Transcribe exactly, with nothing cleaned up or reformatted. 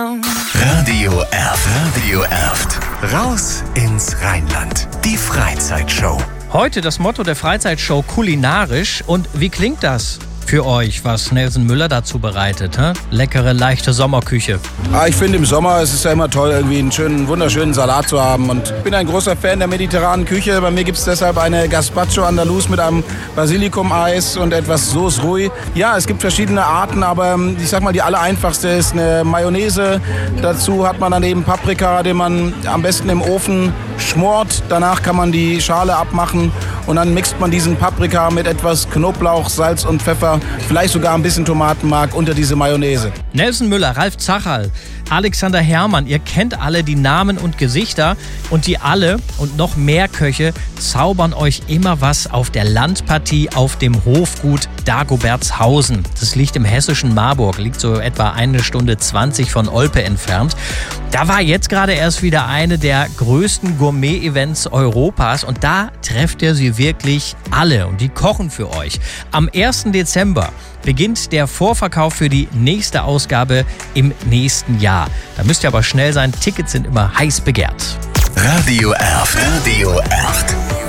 Radio Erft. Radio Erft. Raus ins Rheinland. Die Freizeitshow. Heute das Motto der Freizeitshow kulinarisch. Und wie klingt das für euch, was Nelson Müller dazu bereitet? Hä? Leckere, leichte Sommerküche. Ah, ich finde im Sommer es ist ja immer toll, irgendwie einen schönen, wunderschönen Salat zu haben. Und ich bin ein großer Fan der mediterranen Küche. Bei mir gibt es deshalb eine Gazpacho Andalus mit einem Basilikum-Eis und etwas Sauce Rouille. Ja, es gibt verschiedene Arten, aber ich sag mal, die allereinfachste ist eine Mayonnaise. Dazu hat man dann eben Paprika, den man am besten im Ofen schmort. Danach kann man die Schale abmachen und dann mixt man diesen Paprika mit etwas Knoblauch, Salz und Pfeffer, vielleicht sogar ein bisschen Tomatenmark unter diese Mayonnaise. Nelson Müller, Ralf Zacherl, Alexander Herrmann, ihr kennt alle die Namen und Gesichter und die alle und noch mehr Köche zaubern euch immer was auf der Landpartie auf dem Hofgut Dagobertshausen. Das liegt im hessischen Marburg, liegt so etwa eine Stunde zwanzig von Olpe entfernt. Da war jetzt gerade erst wieder eine der größten Gourmet-Events Europas und da trefft ihr sie wirklich alle und die kochen für euch. Am ersten Dezember beginnt der Vorverkauf für die nächste Ausgabe im nächsten Jahr. Da müsst ihr aber schnell sein, Tickets sind immer heiß begehrt. Radio Erft. Radio Erft.